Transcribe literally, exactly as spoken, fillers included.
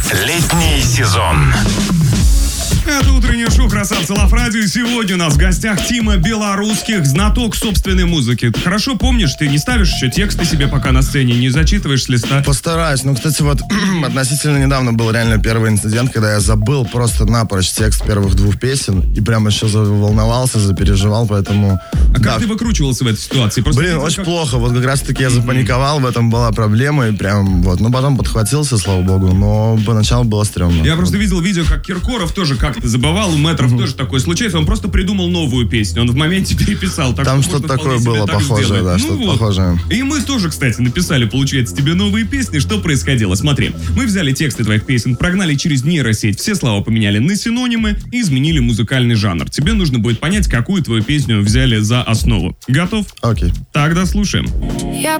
Летний сезон. Это утреннее шоу «Красавцы Лав Радио». Сегодня у нас в гостях Тима Белорусских, знаток собственной музыки. Ты хорошо помнишь, ты не ставишь еще тексты себе пока на сцене, не зачитываешь с листа? Постараюсь. Ну, кстати, вот относительно недавно был реально первый инцидент, когда я забыл просто напрочь текст первых двух песен и прям еще заволновался, запереживал, поэтому... А как да. ты выкручивался в этой ситуации? Просто Блин, видел, очень как... плохо. Вот как раз-таки я запаниковал, в этом была проблема, и прям вот. Ну, потом подхватился, слава богу, но поначалу было стрёмно. Я просто видел видео, как Киркоров тоже как-то забывал, у Мэтров mm-hmm. тоже такое случается, он просто придумал новую песню, он в моменте переписал. Так Там что что-то такое было похожее, да, ну что-то вот. похожее. И мы тоже, кстати, написали, получается, тебе новые песни. Что происходило? Смотри, мы взяли тексты твоих песен, прогнали через нейросеть, все слова поменяли на синонимы и изменили музыкальный жанр. Тебе нужно будет понять, какую твою песню взяли за основу. Готов? Окей. Тогда слушаем. Я